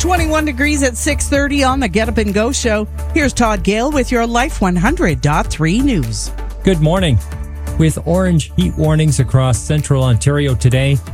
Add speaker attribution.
Speaker 1: 21 degrees at 6:30 on the Get Up and Go show. Here's Todd Gale with your Life 100.3 news.
Speaker 2: Good morning. With orange heat warnings across central Ontario today,